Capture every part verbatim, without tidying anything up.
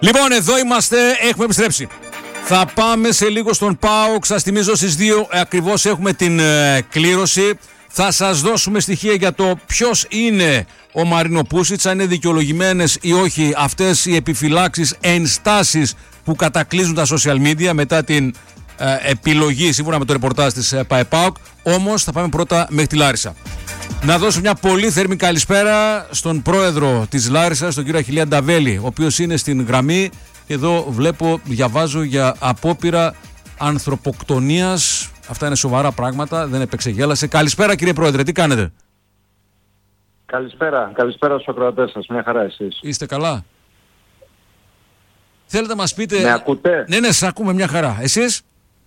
Λοιπόν, εδώ είμαστε, έχουμε επιστρέψει. Θα πάμε σε λίγο στον ΠΑΟΚ. Σας θυμίζω στις δύο ακριβώς έχουμε την ε, κλήρωση. Θα σας δώσουμε στοιχεία για το ποιος είναι ο Μαρίνο Πούσιτς, αν είναι δικαιολογημένες ή όχι αυτές οι επιφυλάξεις, ενστάσεις που κατακλείζουν τα social media μετά την ε, επιλογή σύμφωνα με το ρεπορτάζ της ε, ΠΑΕΠΑΟΚ. Όμως θα πάμε πρώτα μέχρι τη Λάρισα. Να δώσω μια πολύ θερμή καλησπέρα στον πρόεδρο της Λάρισσας, τον κύριο Αχιλλέα Νταβέλη, ο οποίος είναι στην γραμμή. Εδώ βλέπω, διαβάζω για απόπειρα ανθρωποκτονίας. Αυτά είναι σοβαρά πράγματα, δεν επεξεγέλασε. Καλησπέρα κύριε πρόεδρε, τι κάνετε? Καλησπέρα, καλησπέρα στους ακροατές σας, μια χαρά εσείς. Είστε καλά? Θέλετε να μας πείτε... Με ακούτε? Ναι, ναι, σας ακούμε μια χαρά. Εσείς?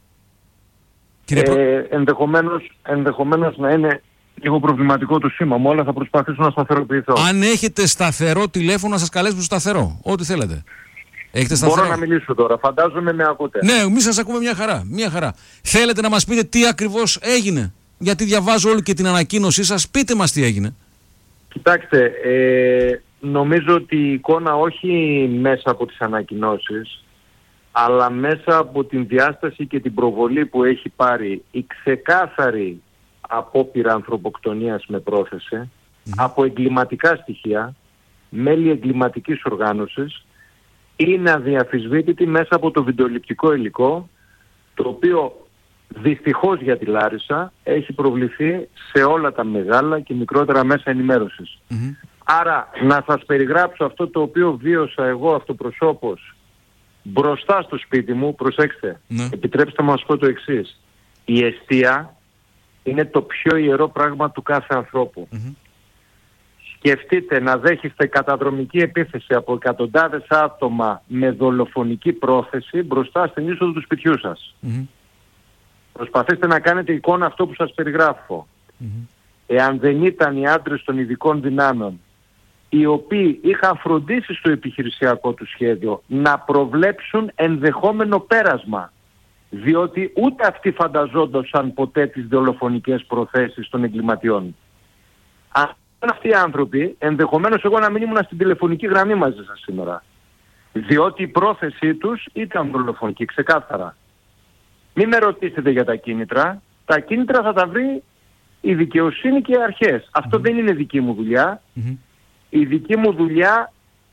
Κύριε ε, προ... ενδεχομένως, ενδεχομένως να είναι λίγο προβληματικό το σήμα μου, αλλά θα προσπαθήσω να σταθεροποιηθώ. Αν έχετε σταθερό τηλέφωνο, να σας καλέσουμε στο σταθερό. Ό,τι θέλετε. Έχετε σταθερό? Μπορώ να μιλήσω τώρα, φαντάζομαι με ακούτε. Ναι, εμείς σας ακούμε μια χαρά, μια χαρά. Θέλετε να μας πείτε τι ακριβώς έγινε? Γιατί διαβάζω όλη και την ανακοίνωσή σας. Πείτε μας τι έγινε. Κοιτάξτε, ε, νομίζω ότι η εικόνα όχι μέσα από τις ανακοινώσεις, αλλά μέσα από την διάσταση και την προβολή που έχει πάρει η ξεκάθαρη απόπειρα ανθρωποκτονίας με πρόθεση, mm. από εγκληματικά στοιχεία, μέλη εγκληματικής οργάνωσης, είναι αδιαφυσβήτητη μέσα από το βιντεοληπτικό υλικό, το οποίο δυστυχώς για τη Λάρισα έχει προβληθεί σε όλα τα μεγάλα και μικρότερα μέσα ενημέρωσης. Mm-hmm. Άρα να σας περιγράψω αυτό το οποίο βίωσα εγώ αυτοπροσώπως μπροστά στο σπίτι μου. Προσέξτε, mm. επιτρέψτε μου να σας πω το εξής. Η εστία είναι το πιο ιερό πράγμα του κάθε ανθρώπου. Mm-hmm. Σκεφτείτε να δέχεστε καταδρομική επίθεση από εκατοντάδες άτομα με δολοφονική πρόθεση μπροστά στην είσοδο του σπιτιού σας. Mm-hmm. Προσπαθήστε να κάνετε εικόνα αυτό που σας περιγράφω. Mm-hmm. Εάν δεν ήταν οι άντρες των ειδικών δυνάμεων, οι οποίοι είχαν φροντίσει στο επιχειρησιακό του σχέδιο να προβλέψουν ενδεχόμενο πέρασμα, διότι ούτε αυτοί φανταζόντουσαν ποτέ τις δολοφονικές προθέσεις των εγκληματιών. Αν αυτοί οι άνθρωποι, ενδεχομένως εγώ να μην ήμουν στην τηλεφωνική γραμμή μαζί σας σήμερα, διότι η πρόθεσή τους ήταν δολοφονική, ξεκάθαρα. Μην με ρωτήσετε για τα κίνητρα. Τα κίνητρα θα τα βρει η δικαιοσύνη και οι αρχές. Mm-hmm. Αυτό δεν είναι δική μου δουλειά. Mm-hmm. Η δική μου δουλειά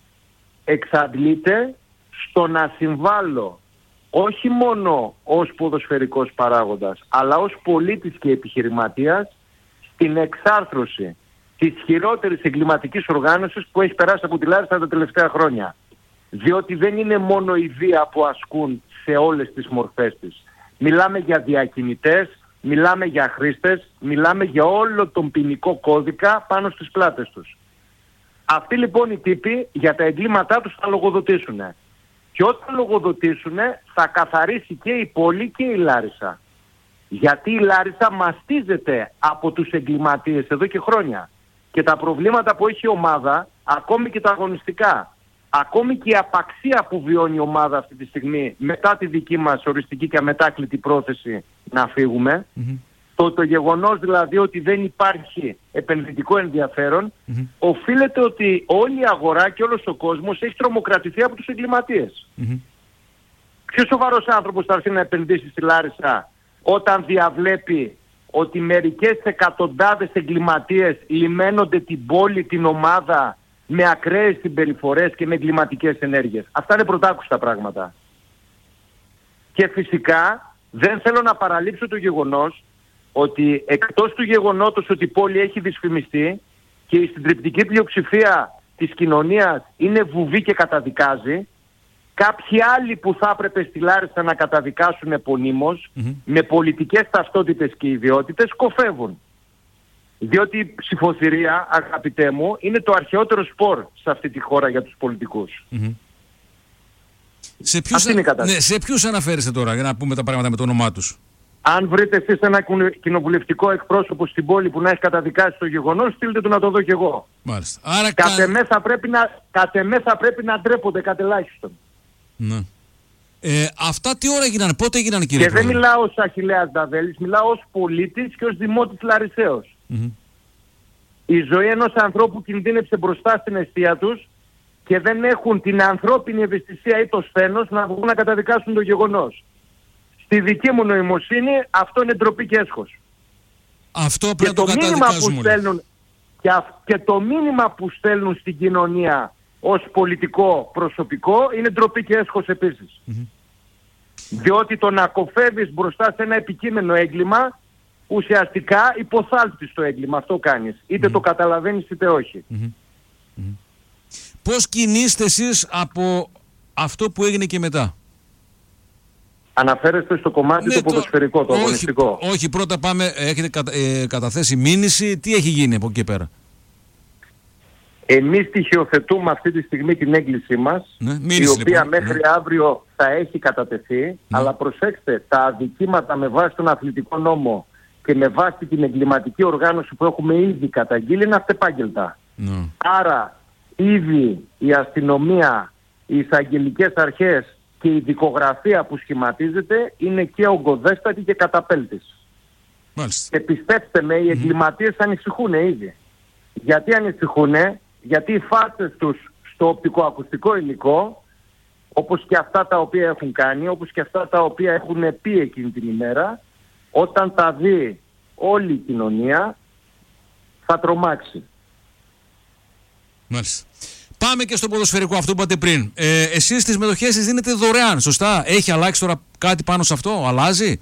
εξαντλείται στο να συμβάλλω όχι μόνο ως ποδοσφαιρικός παράγοντας, αλλά ως πολίτης και επιχειρηματίας στην εξάρθρωση της χειρότερης εγκληματικής οργάνωσης που έχει περάσει από τη Λάρισα τα τελευταία χρόνια. Διότι δεν είναι μόνο η βία που ασκούν σε όλες τις μορφές της. Μιλάμε για διακινητές, μιλάμε για χρήστες, μιλάμε για όλο τον ποινικό κώδικα πάνω στις πλάτες τους. Αυτοί λοιπόν οι τύποι για τα εγκλήματά τους θα λογοδοτήσουν. Και όταν λογοδοτήσουν θα καθαρίσει και η πόλη και η Λάρισα. Γιατί η Λάρισα μαστίζεται από τους εγκληματίες εδώ και χρόνια. Και τα προβλήματα που έχει η ομάδα, ακόμη και τα αγωνιστικά, ακόμη και η απαξία που βιώνει η ομάδα αυτή τη στιγμή μετά τη δική μας οριστική και αμετάκλητη πρόθεση να φύγουμε, mm-hmm. το, το γεγονός δηλαδή ότι δεν υπάρχει επενδυτικό ενδιαφέρον, mm-hmm. οφείλεται ότι όλη η αγορά και όλος ο κόσμος έχει τρομοκρατηθεί από τους εγκληματίες. Mm-hmm. Ποιος σοβαρός άνθρωπος θα έρθει να επενδύσει στη Λάρισα όταν διαβλέπει ότι μερικές εκατοντάδες εγκληματίες λιμένονται την πόλη, την ομάδα, με ακραίες συμπεριφορές και με εγκληματικές ενέργειες? Αυτά είναι πρωτάκουστα πράγματα. Και φυσικά δεν θέλω να παραλείψω το γεγονός ότι εκτός του γεγονότος ότι η πόλη έχει δυσφημιστεί και η συντριπτική πλειοψηφία της κοινωνίας είναι βουβή και καταδικάζει, κάποιοι άλλοι που θα έπρεπε στη Λάρισα να καταδικάσουν επωνύμως, mm-hmm. με πολιτικές ταυτότητες και ιδιότητες, κοφεύουν. Διότι η ψηφοθυρία, αγαπητέ μου, είναι το αρχαιότερο σπορ σε αυτή τη χώρα για τους πολιτικούς. Mm-hmm. Σε ποιους, ναι, σε ποιους αναφέρεστε τώρα, για να πούμε τα πράγματα με το όνομά τους? Αν βρείτε εσείς ένα κοινοβουλευτικό εκπρόσωπο στην πόλη που να έχει καταδικάσει το γεγονός, στείλτε το να το δω κι εγώ. Μάλιστα. Άρα κατ' εμέ θα πρέπει να, κατ' εμέ θα πρέπει να ντρέπονται κατ' ελάχιστον. Ναι. Ε, αυτά τι ώρα έγιναν, πότε έγιναν, κύριε Και Πρόεδρε? δεν μιλάω ως Αχιλλέας Νταβέλης, μιλάω ως πολίτης και ως δημότης Λαρισαίος. Mm-hmm. Η ζωή ενός ανθρώπου κινδύνεψε μπροστά στην εστία τους και δεν έχουν την ανθρώπινη ευαισθησία ή το σθένος να βγουν να καταδικάσουν το γεγονός. Στη δική μου νοημοσύνη αυτό είναι ντροπή και έσχος. Αυτό πρέπει να το καταδικάζουμε. Στέλνουν, και, α, και το μήνυμα που στέλνουν στην κοινωνία ως πολιτικό προσωπικό είναι ντροπή και έσχος επίσης. Mm-hmm. Διότι το να κοφεύεις μπροστά σε ένα επικείμενο έγκλημα, ουσιαστικά υποθάλπτεις το έγκλημα. Αυτό κάνεις. Είτε mm-hmm. το καταλαβαίνεις είτε όχι. Mm-hmm. Mm-hmm. Πώς κινείστε εσείς από αυτό που έγινε και μετά? Αναφέρεστε στο κομμάτι ναι, το ποδοσφαιρικό, το, το αγωνιστικό. Όχι, όχι, πρώτα πάμε, έχετε κατα, ε, καταθέσει μήνυση. Τι έχει γίνει από εκεί πέρα? Εμείς στοιχειοθετούμε αυτή τη στιγμή την έγκλησή μας, ναι, μήνυση, η οποία λοιπόν, μέχρι ναι. αύριο θα έχει κατατεθεί, ναι. αλλά προσέξτε, τα αδικήματα με βάση τον αθλητικό νόμο και με βάση την εγκληματική οργάνωση που έχουμε ήδη καταγγείλει είναι αυτεπάγγελτα. Ναι. Άρα ήδη η αστυνομία, οι εισαγγελικές αρχές και η δικογραφία που σχηματίζεται είναι και ογκοδέστατη και καταπέλτης. Μάλιστα. Και πιστέψτε με, οι εγκληματίες mm-hmm. ανησυχούν ήδη. Γιατί ανησυχούν? Γιατί οι φάρσες τους στο οπτικοακουστικό υλικό, όπως και αυτά τα οποία έχουν κάνει, όπως και αυτά τα οποία έχουν πει εκείνη την ημέρα, όταν τα δει όλη η κοινωνία θα τρομάξει. Μάλιστα. Πάμε και στο ποδοσφαιρικό, αυτό που είπατε πριν. Ε, εσείς τις μετοχές τις δίνετε δωρεάν, σωστά? Έχει αλλάξει τώρα κάτι πάνω σε αυτό? Αλλάζει?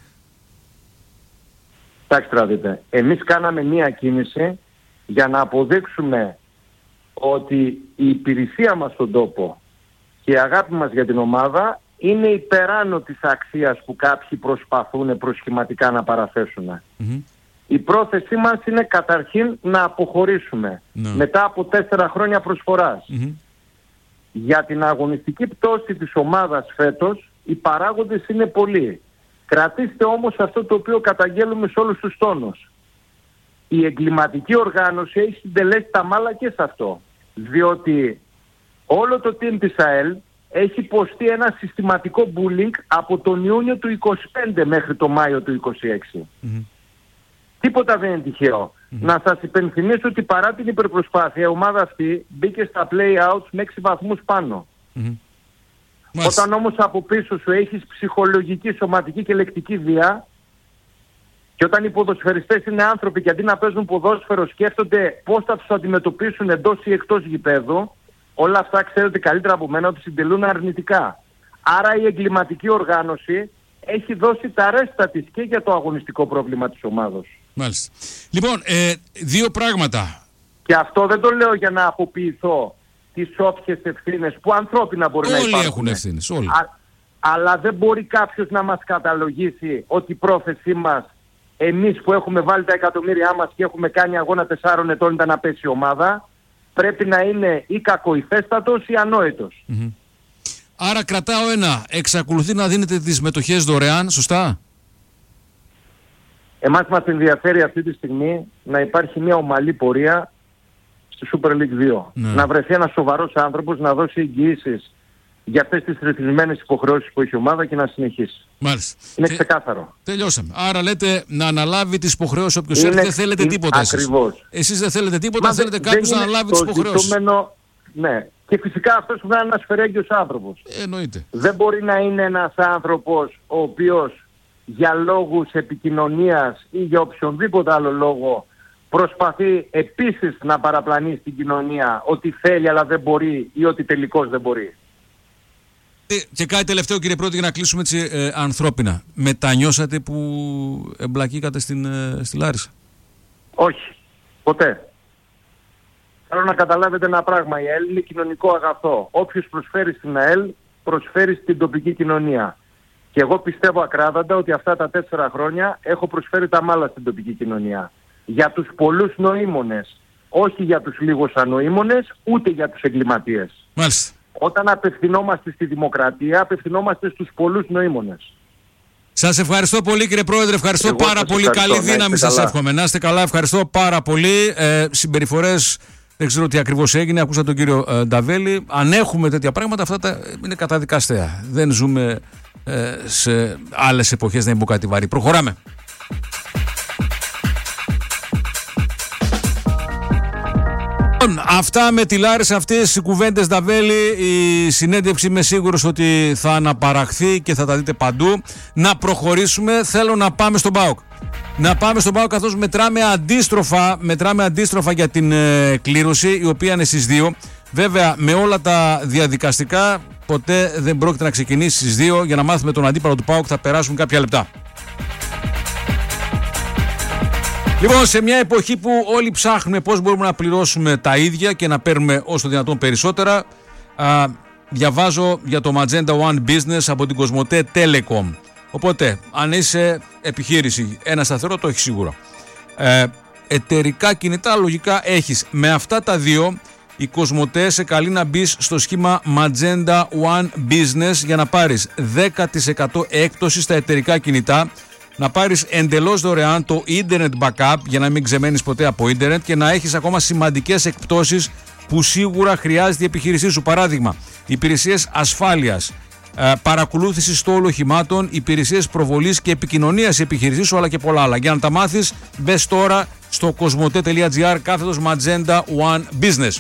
Κοιτάξτε να δείτε. Εμείς κάναμε μία κίνηση για να αποδείξουμε ότι η υπηρεσία μας στον τόπο και η αγάπη μας για την ομάδα είναι υπεράνω της αξίας που κάποιοι προσπαθούν προσχηματικά να παραθέσουν. Mm-hmm. Η πρόθεσή μας είναι καταρχήν να αποχωρήσουμε no. μετά από τέσσερα χρόνια προσφοράς. Mm-hmm. Για την αγωνιστική πτώση της ομάδας φέτος οι παράγοντες είναι πολλοί. Κρατήστε όμως αυτό το οποίο καταγγέλουμε σε όλους τους τόνους. Η εγκληματική οργάνωση έχει συντελέσει τα μάλα και σε αυτό. Διότι όλο το team της ΑΕΛ έχει υποστεί ένα συστηματικό bullying από τον Ιούνιο του είκοσι πέντε μέχρι τον Μάιο του είκοσι έξι. Mm-hmm. Τίποτα δεν είναι τυχαίο. Mm-hmm. Να σας υπενθυμίσω ότι παρά την υπερπροσπάθεια η ομάδα αυτή μπήκε στα play-outs με έξι βαθμούς πάνω. Mm-hmm. Όταν όμως από πίσω σου έχεις ψυχολογική, σωματική και λεκτική βία και όταν οι ποδοσφαιριστές είναι άνθρωποι και αντί να παίζουν ποδόσφαιρο σκέφτονται πώς θα τους αντιμετωπίσουν εντός ή εκτός γηπέδου, όλα αυτά ξέρετε καλύτερα από μένα ότι συντελούν αρνητικά. Άρα η εγκληματική οργάνωση έχει δώσει τα ρέστα της και για το αγωνιστικό πρόβλημα της ομάδος. Μάλιστα. Λοιπόν, ε, δύο πράγματα. Και αυτό δεν το λέω για να αποποιηθώ τις όποιες ευθύνες που ανθρώπινα μπορεί όλοι να υπάρχουν. Όλοι έχουν ευθύνες, όλοι. Α, αλλά δεν μπορεί κάποιος να μας καταλογίσει ότι η πρόθεσή μας, εμείς που έχουμε βάλει τα εκατομμύρια μας και έχουμε κάνει αγώνα τεσσάρων ετών ήταν να πέσει η ομάδα, πρέπει να είναι ή κακοϊθέστατος ή ανόητος. Mm-hmm. Άρα κρατάω ένα, εξακολουθεί να δίνετε τις μετοχές δωρεάν, σωστά? Εμάς μας ενδιαφέρει αυτή τη στιγμή να υπάρχει μια ομαλή πορεία στη Super League δύο. Ναι. Να βρεθεί ένας σοβαρός άνθρωπος να δώσει εγγυήσεις για αυτές τις ρυθμισμένες υποχρεώσεις που έχει η ομάδα και να συνεχίσει. Μάλιστα. Είναι Τε... ξεκάθαρο. Τελειώσαμε. Άρα λέτε να αναλάβει τις υποχρεώσεις όποιος έρθει, δεν θέλετε τίποτα εσείς. Ακριβώς. Εσείς δεν θέλετε τίποτα, Μα θέλετε κάποιος να αναλάβει τις υποχρεώσεις. Ζητούμενο... Ναι. Και φυσικά αυτός που θα είναι ένας φερέγγιος άνθρωπος. Ε, εννοείται. Δεν μπορεί να είναι ένας άνθρωπος ο οποίος για λόγους επικοινωνίας ή για οποιονδήποτε άλλο λόγο προσπαθεί επίσης να παραπλανεί στην κοινωνία ότι θέλει αλλά δεν μπορεί ή ότι τελικώς δεν μπορεί. Και κάτι τελευταίο, κύριε Πρόεδρε, για να κλείσουμε έτσι ε, ανθρώπινα. Μετανιώσατε που εμπλακήκατε στην, ε, στη Λάρισα? Όχι. Ποτέ. Θέλω να καταλάβετε ένα πράγμα. Η ΑΕΛ είναι κοινωνικό αγαθό. Όποιος προσφέρει στην ΑΕΛ προσφέρει στην τοπική κοινωνία. Και εγώ πιστεύω ακράδαντα ότι αυτά τα τέσσερα χρόνια έχω προσφέρει τα μάλα στην τοπική κοινωνία. Για τους πολλούς νοήμονες. Όχι για τους λίγους ανοήμονες, ούτε για τους εγκληματίες. Μάλιστα. Όταν απευθυνόμαστε στη δημοκρατία, απευθυνόμαστε στους πολλούς νοήμονες. Σας ευχαριστώ πολύ, κύριε Πρόεδρε. Ευχαριστώ Εγώ πάρα πολύ. Καλή δύναμη σας εύχομαι. Να είστε καλά. Ευχαριστώ πάρα πολύ. Ε, συμπεριφορές, δεν ξέρω τι ακριβώς έγινε. Ακούσα τον κύριο ε, Νταβέλη. Αν έχουμε τέτοια πράγματα, αυτά τα, είναι καταδικαστέα. Δεν ζούμε ε, σε άλλες εποχές, δεν είναι κάτι βαρύ. Προχωράμε. Αυτά με τη Λάρισα, αυτές οι κουβέντες Νταβέλη. Η συνέντευξη είμαι σίγουρος ότι θα αναπαραχθεί και θα τα δείτε παντού. Να προχωρήσουμε, θέλω να πάμε στον ΠΑΟΚ. Να πάμε στον ΠΑΟΚ καθώς μετράμε αντίστροφα, μετράμε αντίστροφα για την ε, κλήρωση, η οποία είναι στις δύο. Βέβαια με όλα τα διαδικαστικά ποτέ δεν πρόκειται να ξεκινήσει στις δύο. Για να μάθουμε τον αντίπαλο του ΠΑΟΚ θα περάσουν κάποια λεπτά. Λοιπόν, σε μια εποχή που όλοι ψάχνουμε πώς μπορούμε να πληρώσουμε τα ίδια και να παίρνουμε όσο δυνατόν περισσότερα, α, διαβάζω για το Magenta One Business από την Κοσμοτέ Telecom. Οπότε, αν είσαι επιχείρηση, ένα σταθερό το έχει σίγουρα. Ε, εταιρικά κινητά λογικά έχεις. Με αυτά τα δύο, η Κοσμοτέ σε καλεί να μπεις στο σχήμα Magenta One Business για να πάρεις δέκα τοις εκατό έκπτωση στα εταιρικά κινητά, να πάρεις εντελώς δωρεάν το Internet Backup για να μην ξεμένεις ποτέ από Internet και να έχεις ακόμα σημαντικές εκπτώσεις που σίγουρα χρειάζεται η επιχείρησή σου. Παράδειγμα, υπηρεσίες ασφάλειας, παρακολούθηση στόλου οχημάτων, υπηρεσίες προβολής και επικοινωνίας επιχειρησής σου, αλλά και πολλά άλλα. Για να τα μάθεις, μπες τώρα στο κοσμοτέ.gr κάθετος Magenta One Business.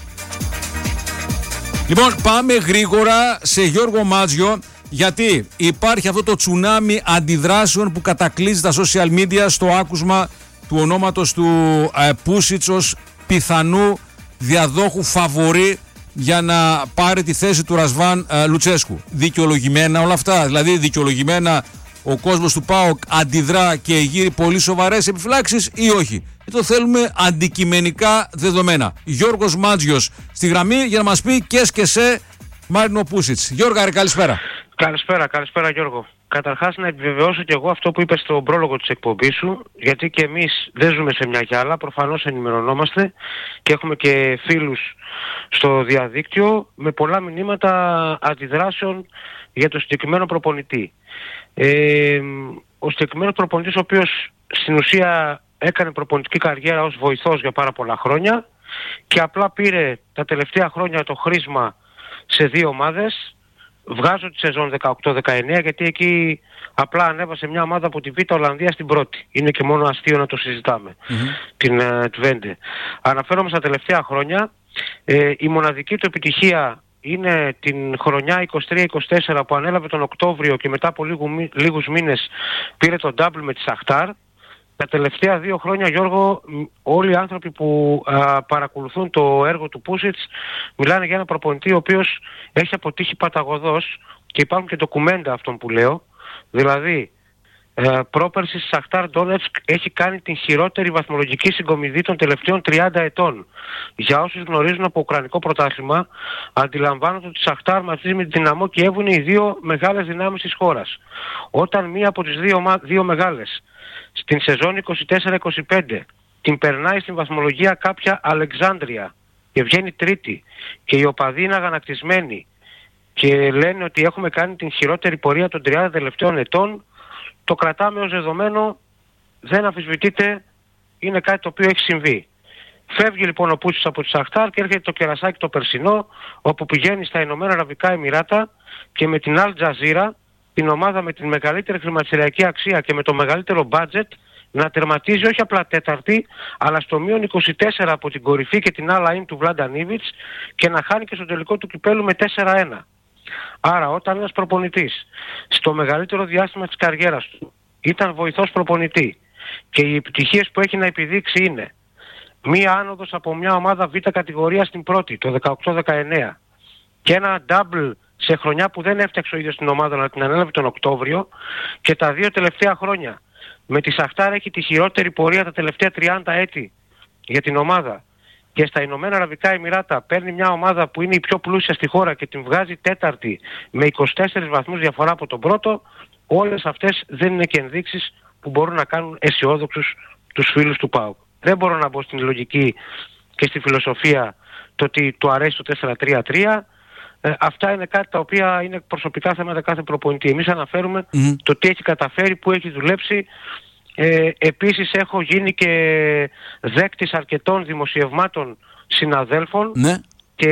Λοιπόν, πάμε γρήγορα σε Γιώργο Μάτζιο, γιατί υπάρχει αυτό το τσουνάμι αντιδράσεων που κατακλείζει τα social media στο άκουσμα του ονόματος του ε, Πούσιτς ως πιθανού διαδόχου φαβορί για να πάρει τη θέση του Ρασβάν ε, Λουτσέσκου. Δικαιολογημένα όλα αυτά, δηλαδή δικαιολογημένα ο κόσμος του ΠΑΟΚ αντιδρά και γύρει πολύ σοβαρές επιφυλάξεις ή όχι? Και το θέλουμε αντικειμενικά δεδομένα. Γιώργος Μάτζιος στη γραμμή για να μας πει και σκεσέ Μάρινο Πούσιτς. Γιώργα, ρε, καλησπέρα. Καλησπέρα, καλησπέρα Γιώργο. Καταρχάς να επιβεβαιώσω και εγώ αυτό που είπες στον πρόλογο της εκπομπής σου, γιατί και εμείς δεν ζούμε σε μια γυάλα, προφανώς ενημερωνόμαστε και έχουμε και φίλους στο διαδίκτυο με πολλά μηνύματα αντιδράσεων για το συγκεκριμένο προπονητή. Ε, ο συγκεκριμένος προπονητής, ο οποίος στην ουσία έκανε προπονητική καριέρα ως βοηθός για πάρα πολλά χρόνια και απλά πήρε τα τελευταία χρόνια το χρήσμα σε δύο ομάδες. Βγάζω τη σεζόν δεκαοκτώ δεκαεννέα γιατί εκεί απλά ανέβασε μια ομάδα από τη Β' Ολλανδία στην πρώτη. Είναι και μόνο αστείο να το συζητάμε. Mm-hmm. Την uh, Twente. Αναφέρομαι στα τελευταία χρόνια. Ε, η μοναδική του επιτυχία είναι την χρονιά είκοσι τρία είκοσι τέσσερα που ανέλαβε τον Οκτώβριο και μετά από λίγου, λίγους μήνες πήρε τον double με τη Σαχτάρ. Τα τελευταία δύο χρόνια, Γιώργο, όλοι οι άνθρωποι που α, παρακολουθούν το έργο του Πούσιτς μιλάνε για ένα προπονητή ο οποίος έχει αποτύχει παταγωδώς και υπάρχουν και ντοκουμέντα αυτών που λέω. Δηλαδή, ε, πρόπερση στη Σαχτάρ Ντόνετσκ έχει κάνει την χειρότερη βαθμολογική συγκομιδή των τελευταίων τριάντα ετών. Για όσους γνωρίζουν από ουκρανικό πρωτάθλημα, αντιλαμβάνονται ότι η Σαχτάρ μαζί με τη Δυναμό Κιέβου είναι οι δύο μεγάλες δυνάμεις της χώρας. Όταν μία από τις δύο, δύο μεγάλες στην σεζόν είκοσι τέσσερα είκοσι πέντε την περνάει στην βαθμολογία κάποια Αλεξάνδρεια και βγαίνει τρίτη και οι οπαδοί είναι αγανακτισμένοι και λένε ότι έχουμε κάνει την χειρότερη πορεία των τριάντα τελευταίων ετών, το κρατάμε ως δεδομένο, δεν αμφισβητείται, είναι κάτι το οποίο έχει συμβεί. Φεύγει λοιπόν ο Πούσιτς από τη Σαχτάρ και έρχεται το κερασάκι το περσινό, όπου πηγαίνει στα Ηνωμένα Αραβικά Εμιράτα και με την Al Jazeera, την ομάδα με την μεγαλύτερη χρηματιστηριακή αξία και με το μεγαλύτερο budget, να τερματίζει όχι απλά τέταρτη, αλλά στο μείον είκοσι τέσσερα από την κορυφή και την Al Ain του Βλάνταν Ήβιτς και να χάνει και στο τελικό του κυπέλου με τέσσερα ένα. Άρα όταν ένας προπονητής στο μεγαλύτερο διάστημα της καριέρας του ήταν βοηθός προπονητή και οι επιτυχίες που έχει να επιδείξει είναι μία άνοδος από μια ομάδα β' κατηγορία στην πρώτη το δεκαοκτώ δεκαεννέα και ένα double σε χρονιά που δεν έφτιαξε ο ίδιος την ομάδα αλλά την ανέλαβε τον Οκτώβριο, και τα δύο τελευταία χρόνια με τη Σαχτάρ έχει τη χειρότερη πορεία τα τελευταία τριάντα έτη για την ομάδα και στα Ηνωμένα Αραβικά Εμιράτα παίρνει μια ομάδα που είναι η πιο πλούσια στη χώρα και την βγάζει τέταρτη με είκοσι τέσσερις βαθμούς διαφορά από τον πρώτο, όλες αυτές δεν είναι και ενδείξεις που μπορούν να κάνουν αισιόδοξους τους φίλους του ΠΑΟΚ. Δεν μπορώ να μπω στην λογική και στη φιλοσοφία το ότι του αρέσει το τέσσερα τρία τρία. Ε, αυτά είναι κάτι τα οποία είναι προσωπικά θέματα κάθε προπονητή. Εμείς αναφέρουμε mm. το τι έχει καταφέρει, που έχει δουλέψει. Ε, επίσης έχω γίνει και δέκτης αρκετών δημοσιευμάτων συναδέλφων ναι. και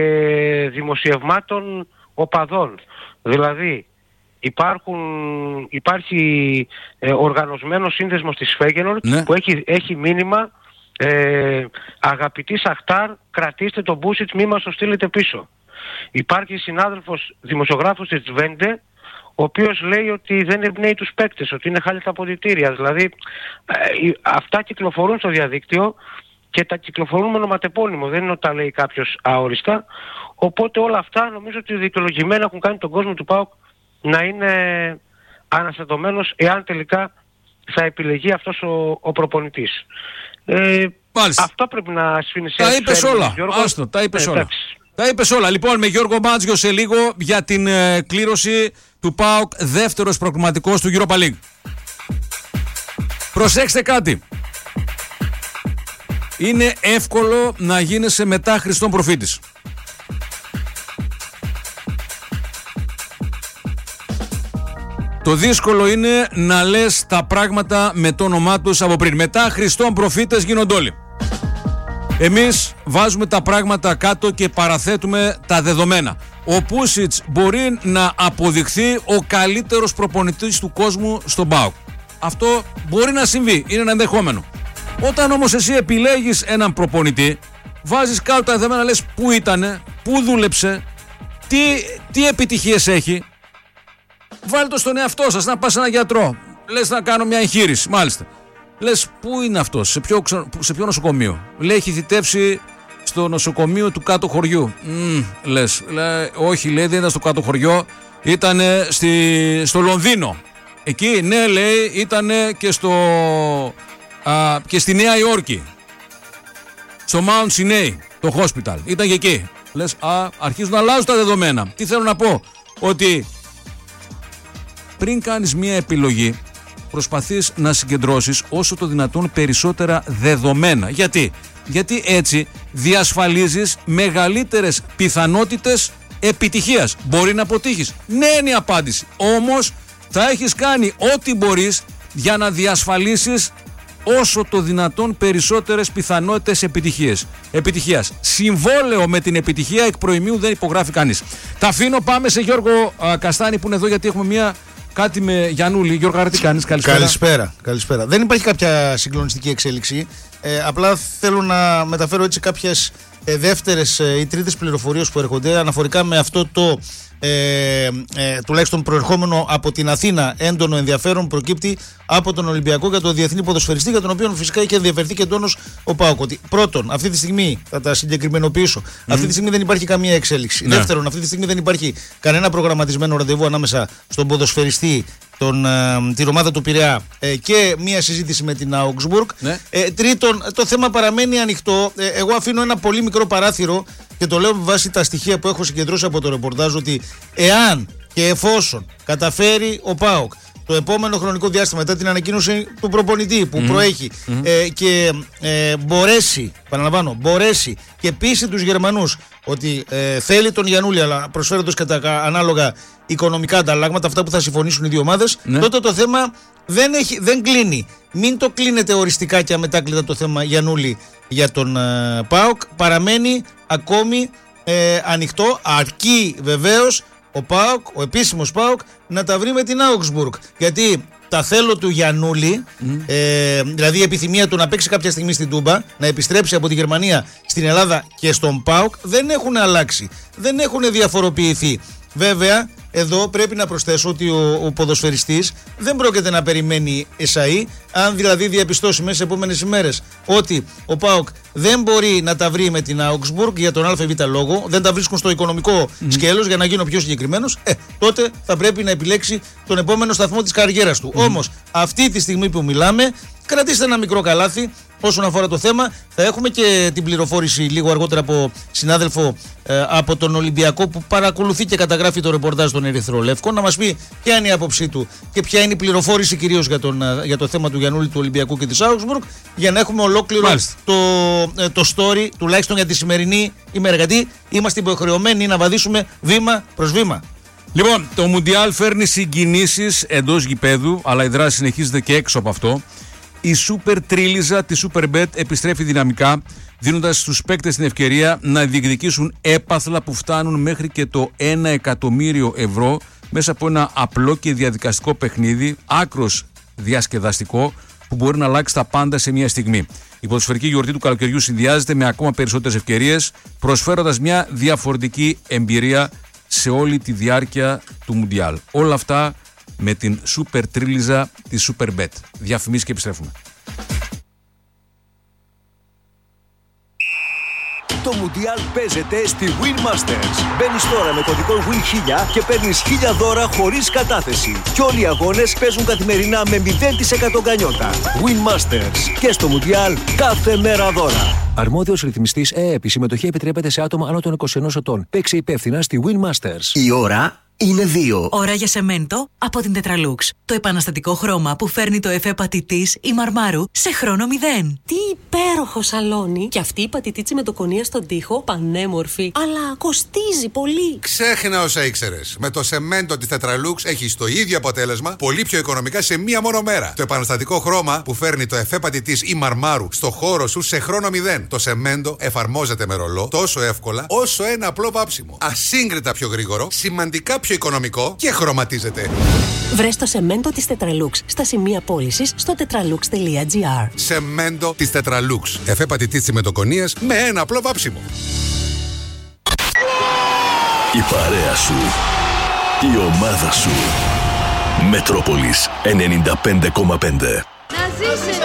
δημοσιευμάτων οπαδών. Δηλαδή υπάρχουν, υπάρχει ε, οργανωσμένος σύνδεσμος της Φέγενορντ ναι. που έχει, έχει μήνυμα Ε, αγαπητοί Σαχτάρ, κρατήστε τον Μπούσιτς, μη μας το στείλετε πίσω. Υπάρχει συνάδελφος δημοσιογράφος της Twente, ο οποίος λέει ότι δεν εμπνέει τους παίκτες, ότι είναι χάλια τα αποδυτήρια. Δηλαδή ε, αυτά κυκλοφορούν στο διαδίκτυο και τα κυκλοφορούν με ονοματεπώνυμο, δεν είναι ότι τα λέει κάποιος αόριστα. Οπότε όλα αυτά νομίζω ότι δικαιολογημένα έχουν κάνει τον κόσμο του ΠΑΟΚ να είναι αναστατωμένος εάν τελικά θα επιλεγεί αυτός ο, ο προπονητής. Ε, αυτό πρέπει να σφινίσει. Τα είπες όλα. Άστο, τα είπες ε, όλα. Τα είπες όλα. Λοιπόν, με Γιώργο Μπάτζιο σε λίγο για την ε, κλήρωση του ΠΑΟΚ, δεύτερος προκριματικός του Europa League. Προσέξτε κάτι. Είναι εύκολο να γίνεσαι μετά Χριστόν προφήτης. Το δύσκολο είναι να λες τα πράγματα με το όνομά τους από πριν. Μετά Χριστόν προφήτες γίνονται όλοι. Εμείς βάζουμε τα πράγματα κάτω και παραθέτουμε τα δεδομένα. Ο Πούσιτς μπορεί να αποδειχθεί ο καλύτερος προπονητής του κόσμου στον ΠΑΟΚ. Αυτό μπορεί να συμβεί, είναι ένα ενδεχόμενο. Όταν όμως εσύ επιλέγεις έναν προπονητή, βάζεις κάτω τα δεδομένα, λες πού ήτανε, πού δούλεψε, τι, τι επιτυχίες έχει. Βάλτε το στον εαυτό σας, να πας σε έναν γιατρό. Λες να κάνω μια εγχείρηση, μάλιστα. Λες πού είναι αυτός, σε ποιο, σε ποιο νοσοκομείο. Λέει έχει θητεύσει στο νοσοκομείο του κάτω χωριού. Mm, λες, λέει, όχι λέει δεν ήταν στο κάτω χωριό, ήταν στη, στο Λονδίνο. Εκεί ναι λέει ήταν και, στο, α, και στη Νέα Υόρκη. Στο Mount Sinai, το hospital. Ήταν και εκεί. Λες α, αρχίζουν να αλλάζουν τα δεδομένα. Τι θέλω να πω, ότι πριν κάνεις μια επιλογή προσπαθείς να συγκεντρώσεις όσο το δυνατόν περισσότερα δεδομένα. Γιατί? Γιατί έτσι διασφαλίζεις μεγαλύτερες πιθανότητες επιτυχίας. Μπορεί να αποτύχεις. Ναι είναι η απάντηση. Όμως θα έχεις κάνει ό,τι μπορείς για να διασφαλίσεις όσο το δυνατόν περισσότερες πιθανότητες επιτυχίες. επιτυχίας. Συμβόλαιο με την επιτυχία εκ προημίου δεν υπογράφει κανείς. Τα αφήνω, πάμε σε Γιώργο α, Καστάνη που είναι εδώ γιατί έχουμε μια... Κάτι με Γιαννούλη. Γιώργο, τι κάνεις, καλησπέρα. Καλησπέρα, καλησπέρα. Δεν υπάρχει κάποια συγκλονιστική εξέλιξη. Ε, απλά θέλω να μεταφέρω έτσι κάποιες ε, δεύτερες ε, ή τρίτες πληροφορίες που έρχονται αναφορικά με αυτό το ε, ε, τουλάχιστον προερχόμενο από την Αθήνα έντονο ενδιαφέρον προκύπτει από τον Ολυμπιακό για τον διεθνή ποδοσφαιριστή, για τον οποίο φυσικά έχει ενδιαφερθεί και εντόνως ο ΠΑΟΚ. Ότι πρώτον, αυτή τη στιγμή, θα τα συγκεκριμενοποιήσω, mm. αυτή τη στιγμή δεν υπάρχει καμία εξέλιξη. Ναι. Δεύτερον, αυτή τη στιγμή δεν υπάρχει κανένα προγραμματισμένο ραντεβού ανάμεσα στον ποδοσφαιριστή, τον, ε, την ομάδα του Πειραιά ε, και μία συζήτηση με την Augsburg. Ναι. Ε, τρίτον, το θέμα παραμένει ανοιχτό. Ε, εγώ αφήνω ένα πολύ μικρό παράθυρο και το λέω με βάση τα στοιχεία που έχω συγκεντρώσει από το ρεπορτάζ, ότι εάν και εφόσον καταφέρει ο ΠΑΟΚ το επόμενο χρονικό διάστημα μετά την ανακοίνωση του προπονητή που mm. προέχει mm. Ε, και ε, μπορέσει, παραλαμβάνω, μπορέσει και πείσει τους Γερμανούς ότι ε, θέλει τον Γιαννούλη, αλλά προσφέροντας κατά ανάλογα οικονομικά ανταλλάγματα, αυτά που θα συμφωνήσουν οι δύο ομάδες, ναι. τότε το θέμα δεν, έχει, δεν κλείνει. Μην το κλείνετε οριστικά και αμετάκλητα το θέμα Γιαννούλη για τον ε, ΠΑΟΚ. Παραμένει ακόμη ε, ανοιχτό, αρκεί βεβαίως ο ΠΑΟΚ, ο επίσημος ΠΑΟΚ, να τα βρει με την Augsburg. Γιατί τα θέλω του Γιαννούλη, mm. ε, δηλαδή η επιθυμία του να παίξει κάποια στιγμή στην Τούμπα, να επιστρέψει από τη Γερμανία στην Ελλάδα και στον ΠΑΟΚ, δεν έχουν αλλάξει, δεν έχουν διαφοροποιηθεί. Βέβαια, εδώ πρέπει να προσθέσω ότι ο, ο ποδοσφαιριστής δεν πρόκειται να περιμένει εσαΐ, αν δηλαδή διαπιστώσει μέσα σε επόμενες ημέρες ότι ο ΠΑΟΚ δεν μπορεί να τα βρει με την Augsburg για τον ΑΒ λόγο, δεν τα βρίσκουν στο οικονομικό mm. σκέλος, για να γίνω πιο συγκεκριμένος, ε, τότε θα πρέπει να επιλέξει τον επόμενο σταθμό της καριέρας του. Mm. Όμως, αυτή τη στιγμή που μιλάμε, κρατήστε ένα μικρό καλάθι όσον αφορά το θέμα. Θα έχουμε και την πληροφόρηση λίγο αργότερα από συνάδελφο ε, από τον Ολυμπιακό που παρακολουθεί και καταγράφει το ρεπορτάζ των Ερυθρολεύκων, να μας πει ποια είναι η άποψή του και ποια είναι η πληροφόρηση κυρίως για, τον, για το θέμα του Γιαννούλη, του Ολυμπιακού και της Augsburg, για να έχουμε ολόκληρο το, ε, το story, τουλάχιστον για τη σημερινή ημέρα. Γιατί είμαστε υποχρεωμένοι να βαδίσουμε βήμα προς βήμα. Λοιπόν, το Μουντιάλ φέρνει συγκινήσεις εντός γηπέδου, αλλά η δράση συνεχίζεται και έξω από αυτό. Η Super Τρίλιζα τη Superbet επιστρέφει δυναμικά, δίνοντας στους παίκτες την ευκαιρία να διεκδικήσουν έπαθλα που φτάνουν μέχρι και το ένα εκατομμύριο ευρώ μέσα από ένα απλό και διαδικαστικό παιχνίδι, άκρος διασκεδαστικό, που μπορεί να αλλάξει τα πάντα σε μια στιγμή. Η ποδοσφαιρική γιορτή του καλοκαιριού συνδυάζεται με ακόμα περισσότερες ευκαιρίες, προσφέροντας μια διαφορετική εμπειρία σε όλη τη διάρκεια του Μουντιάλ. Όλα αυτά με την σούπερ τρίλιζα της Superbet. Διαφημίσεις και επιστρέφουμε. Το Μουντιάλ παίζεται στη Win Masters. Μπαίνεις τώρα με κωδικό Win χίλια και παίρνεις χίλια δώρα χωρίς κατάθεση. Και όλοι οι αγώνες παίζουν καθημερινά με μηδέν τοις εκατό γκανιότα. Win Masters. Και στο Μουντιάλ κάθε μέρα δώρα. Αρμόδιος ρυθμιστής ΕΕΠ. Η συμμετοχή επιτρέπεται σε άτομα άνω των είκοσι ενός ετών. Παίξε υπεύθυνα στη Win Masters. Η ώρα είναι δύο. Ώρα για σεμέντο από την Tetralux. Το επαναστατικό χρώμα που φέρνει το εφέ πατητής ή μαρμάρου σε χρόνο μηδέν. Τι υπέροχο σαλόνι! Και αυτή η πατητίτσι με το κονία στον τοίχο, πανέμορφη. Αλλά κοστίζει πολύ. Ξέχνα όσα ήξερες. Με το σεμέντο της Tetralux έχεις το ίδιο αποτέλεσμα, πολύ πιο οικονομικά σε μία μόνο μέρα. Το επαναστατικό χρώμα που φέρνει το εφέ πατητής ή μαρμάρου στο χώρο σου σε χρόνο μηδέν. Το σεμέντο εφαρμόζεται με ρολό τόσο εύκολα όσο ένα απλό βάψιμο. Ασύγκριτα πιο γρήγορο, σημαντικά πιο οικονομικό και χρωματίζεται. Βρες το σεμέντο της Tetralux στα σημεία πώλησης στο tetralux τελεία gr. Σεμέντο της Tetralux. Εφέ πατητής τσιμεντοκονίας με ένα απλό βάψιμο. Η παρέα σου. Η ομάδα σου. Μετρόπολης ενενήντα πέντε κόμμα πέντε. Να ζήσετε!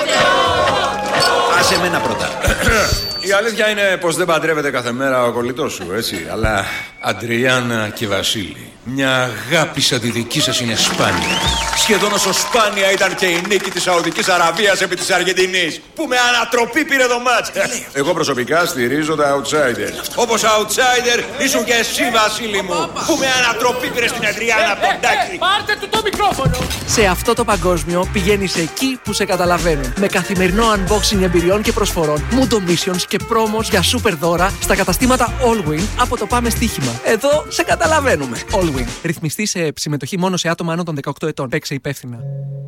Άσε εμένα πρώτα. Η αλήθεια είναι πως δεν παντρεύεται κάθε μέρα ο κολλητός σου, έτσι. Αλλά Αντριάννα και Βασίλη, μια αγάπη σαν τη δική σας είναι σπάνια. Σχεδόν όσο σπάνια ήταν και η νίκη της Σαουδικής Αραβίας επί της Αργεντινής, που με ανατροπή πήρε το μάτς. Εγώ προσωπικά στηρίζω τα outsider. Όπως outsider ήσουν και εσύ, Βασίλη μου, που με ανατροπή πήρε στην Αντριάννα Ποντάκη. Πάρτε του το μικρόφωνο! Σε αυτό το παγκόσμιο πηγαίνεις εκεί που σε καταλαβαίνουν. Με καθημερινό unboxing εμπειριών και προσφορών, Mundo Missions και πρόμος για super δώρα στα καταστήματα Allwin από το Πάμε Στοίχημα. Εδώ σε καταλαβαίνουμε. Allwin. Ρυθμιστή σε συμμετοχή μόνο σε άτομα άνω των δεκαοκτώ ετών. Παίξε υπεύθυνα.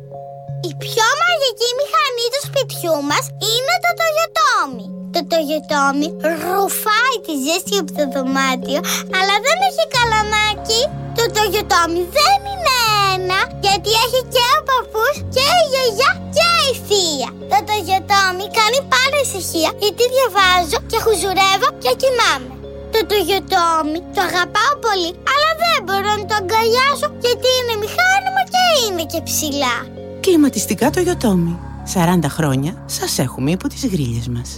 Η πιο μαγική μηχανή του σπιτιού μας είναι το Toyotomi. Το Toyotomi ρουφάει τη ζέστη από το δωμάτιο, αλλά δεν έχει καλαμάκι. Το Toyotomi δεν είναι ένα, γιατί έχει και ο παππούς και η γιαγιά και η θεία. Το Toyotomi κάνει πάντα ησυχία, γιατί διαβάζω και χουζουρεύω και κοιμάμαι. Το Toyotomi το αγαπάω πολύ, αλλά δεν μπορώ να το αγκαλιάσω, γιατί είναι μηχάνημα και είναι και ψηλά. Κλιματιστικά Toyotomi. σαράντα χρόνια σας έχουμε υπό τις γρίλες μας.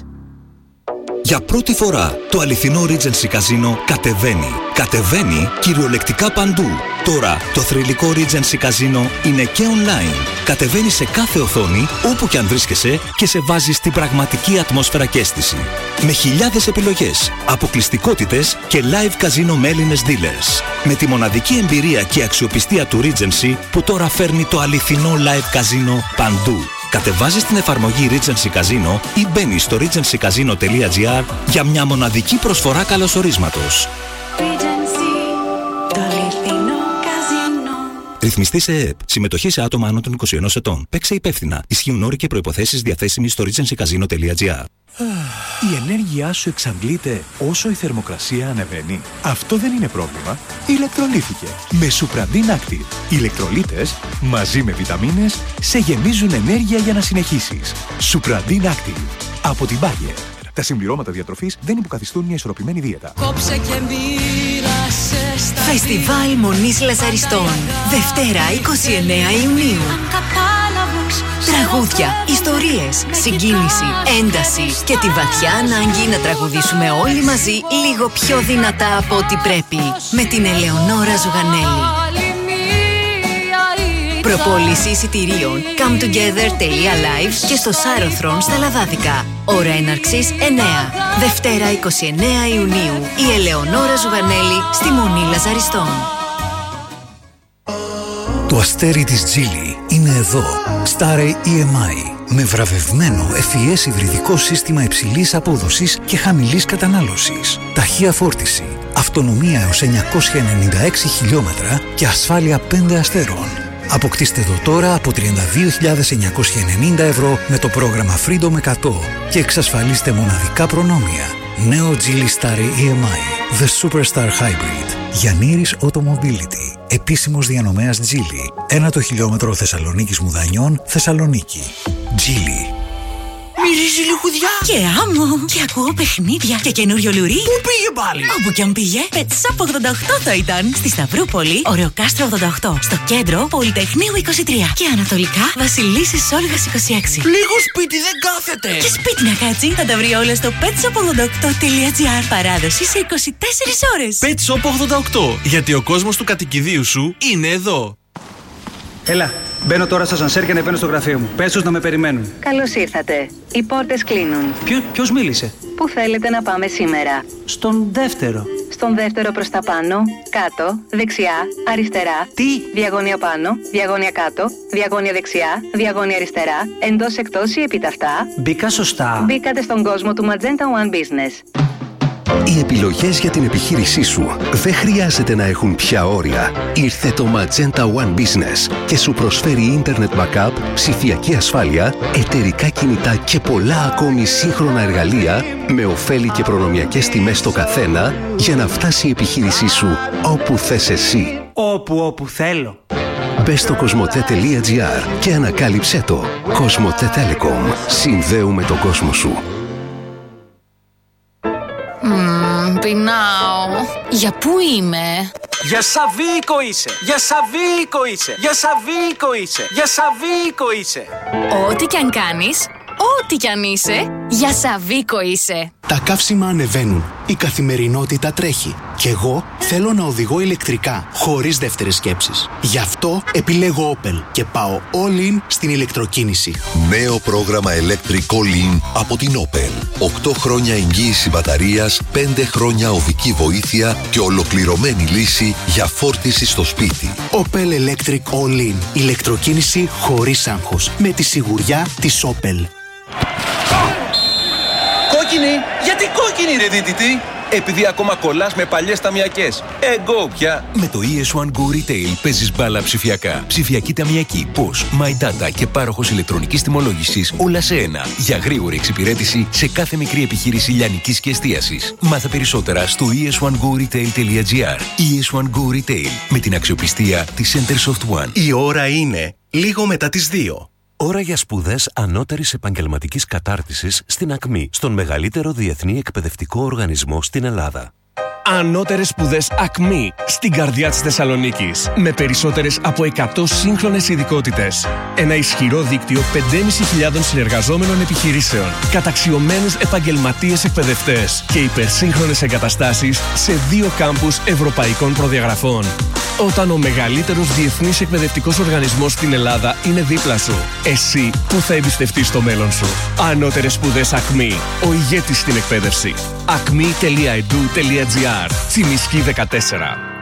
Για πρώτη φορά το αληθινό Regency Casino κατεβαίνει. Κατεβαίνει κυριολεκτικά παντού. Τώρα το θρυλικό Regency Casino είναι και online. Κατεβαίνει σε κάθε οθόνη, όπου και αν βρίσκεσαι, και σε βάζει στην πραγματική ατμόσφαιρα και αίσθηση. Με χιλιάδες επιλογές, αποκλειστικότητες και live casino με Έλληνες dealers. Με τη μοναδική εμπειρία και αξιοπιστία του Regency που τώρα φέρνει το αληθινό live casino παντού. Κατεβάζεις την εφαρμογή Regency Casino ή μπαίνεις στο regency casino τελεία gr για μια μοναδική προσφορά καλωσορίσματος. Regency, το αληθινό καζίνο. Ρυθμιστής ΕΕΠ. Συμμετοχή σε άτομα άνω των είκοσι ενός ετών. Παίξε υπεύθυνα. Ισχύουν όροι και προϋποθέσεις διαθέσιμοι στο regency casino τελεία gr. Η ενέργειά σου εξαντλείται όσο η θερμοκρασία ανεβαίνει. Αυτό δεν είναι πρόβλημα. Ηλεκτρολύθηκε με Supradin Active. Οι ηλεκτρολίτες μαζί με βιταμίνες σε γεμίζουν ενέργεια για να συνεχίσεις. Supradin Active από την Bayer. Τα συμπληρώματα διατροφής δεν υποκαθιστούν μια ισορροπημένη δίαιτα. Κόψε και μοίρασε στα Φεστιβάλ Μονής Λαζαριστών. Δευτέρα είκοσι εννέα Ιουνίου. Τραγούδια, ιστορίες, συγκίνηση, ένταση και τη βαθιά ανάγκη να τραγουδήσουμε όλοι μαζί λίγο πιο δυνατά από ό,τι πρέπει. Με την Ελεονόρα Ζουγανέλη. Προπόληση εισιτηρίων cometogether τελεία live και στο Σάρωθρον στα Λαδάδικα. Ώρα έναρξης εννέα. Δευτέρα είκοσι εννέα Ιουνίου. Η Ελεονόρα Ζουγανέλη στη Μονή Λαζαριστών. Το αστέρι της Geely είναι εδώ. Starry ι εμ άι. Με βραβευμένο εφ ι ες υβριδικό σύστημα υψηλής απόδοσης και χαμηλής κατανάλωσης. Ταχεία φόρτιση, αυτονομία έως εννιακόσια ενενήντα έξι χιλιόμετρα και ασφάλεια πέντε αστέρων. Αποκτήστε το τώρα από τριάντα δύο χιλιάδες εννιακόσια ενενήντα ευρώ με το πρόγραμμα Freedom εκατό και εξασφαλίστε μοναδικά προνόμια. Νέο Geely Starry ι εμ άι. The Superstar Hybrid. Γιαννήρης Automobility. Επίσημος διανομέας Geely. Ένα το χιλιόμετρο Θεσσαλονίκης Μουδανιών, Θεσσαλονίκη. Geely. Μυρίζει λιχουδιά. Και άμμο. Και ακούω παιχνίδια. Και καινούριο λουρί. Πού πήγε πάλι? Όπου κι αν πήγε. Pet Shop ογδόντα οκτώ θα ήταν. Στη Σταυρούπολη, Ωρεοκάστρο ογδόντα οκτώ. Στο κέντρο, Πολυτεχνείου είκοσι τρία. Και ανατολικά, Βασιλίσσης Όλγας είκοσι έξι. Λίγο σπίτι δεν κάθεται. Και σπίτι να κάτσει, θα τα βρει όλα στο πετ σοπ ογδόντα οκτώ τελεία τζι άρ. Παράδοση σε είκοσι τέσσερις ώρες. Pet Shop ογδόντα οκτώ. Γιατί ο κόσμος του κατοικιδίου σου είναι εδώ. Έλα, μπαίνω τώρα στο ασανσέρ και ανεβαίνω στο γραφείο μου. Πες τους να με περιμένουν. Καλώς ήρθατε. Οι πόρτες κλείνουν. Ποιο, ποιος μίλησε? Πού θέλετε να πάμε σήμερα? Στον δεύτερο. Στον δεύτερο προς τα πάνω, κάτω, δεξιά, αριστερά. Τι? Διαγώνια πάνω, διαγώνια κάτω, διαγώνια δεξιά, διαγώνια αριστερά, εντός εκτός ή επίταυτα. Μπήκα σωστά. Μπήκατε στον κόσμο του Magenta One Business. Οι επιλογές για την επιχείρησή σου δεν χρειάζεται να έχουν πια όρια. Ήρθε το Magenta One Business και σου προσφέρει Internet Backup, ψηφιακή ασφάλεια, εταιρικά κινητά και πολλά ακόμη σύγχρονα εργαλεία με ωφέλη και προνομιακές τιμές στο καθένα για να φτάσει η επιχείρησή σου όπου θες εσύ. Όπου όπου θέλω. Μπες στο κοσμοτέ τελεία τζι άρ και ανακάλυψέ το. Κοσμοτέ Telecom. Συνδέουμε τον κόσμο σου. Μμμ, πεινάω. Για πού είμαι? Για Σαββίκο είσαι! Για Σαββίκο είσαι! Για Σαββίκο είσαι! Για Σαββίκο είσαι! Ό,τι κι αν κάνεις, ό,τι κι αν είσαι, για Σαββίκο είσαι. Τα καύσιμα ανεβαίνουν. Η καθημερινότητα τρέχει. Κι εγώ θέλω να οδηγώ ηλεκτρικά, χωρίς δεύτερες σκέψεις. Γι' αυτό επιλέγω Opel και πάω all in στην ηλεκτροκίνηση. Νέο πρόγραμμα Electric All In από την Opel. οκτώ χρόνια εγγύηση μπαταρίας, πέντε χρόνια οδική βοήθεια και ολοκληρωμένη λύση για φόρτιση στο σπίτι. Opel Electric All In. Ηλεκτροκίνηση χωρίς άγχος. Με τη σιγουριά της Opel. Κόκκινη! Γιατί κόκκινη ρε δίτητη? Επειδή ακόμα κολλάς με παλιές ταμιακές. Εγώ πια. Με το ι ες ουάν Go Retail παίζεις μπάλα ψηφιακά. Ψηφιακή ταμιακή, Posh, My Data και πάροχος ηλεκτρονικής τιμολόγησης όλα σε ένα. Για γρήγορη εξυπηρέτηση σε κάθε μικρή επιχείρηση λιανικής και εστίασης. Μάθε περισσότερα στο ι ες ουάν go retail τελεία τζι άρ. ι ες ουάν Go Retail με την αξιοπιστία της Centersoft One. Η ώρα είναι λίγο μετά τις δύο. Ώρα για σπουδές ανώτερης επαγγελματικής κατάρτισης στην ΑΚΜΗ, στον μεγαλύτερο διεθνή εκπαιδευτικό οργανισμό στην Ελλάδα. Ανώτερες σπουδές ΑΚΜΗ, στην καρδιά της Θεσσαλονίκης, με περισσότερες από εκατό σύγχρονες ειδικότητες. Ένα ισχυρό δίκτυο πέντε χιλιάδες πεντακόσιων συνεργαζόμενων επιχειρήσεων, καταξιωμένους επαγγελματίες εκπαιδευτές και υπερσύγχρονες εγκαταστάσεις σε δύο κάμπους ευρωπαϊκών προδιαγραφών. Όταν ο μεγαλύτερος διεθνής εκπαιδευτικός οργανισμός στην Ελλάδα είναι δίπλα σου, εσύ που θα εμπιστευτείς το μέλλον σου. Ανώτερες σπουδές ΑΚΜΗ, ο ηγέτης στην εκπαίδευση. ακμή τελεία ι ντι γιου τελεία τζι άρ. Τσιμισκή δεκατέσσερα.